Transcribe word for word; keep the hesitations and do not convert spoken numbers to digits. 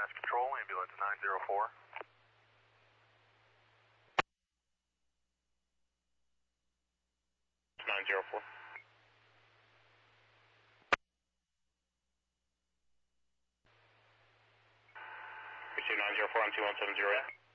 Mass Control, ambulance nine zero four. nine zero four. We see nine zero four on two one seven zero eight.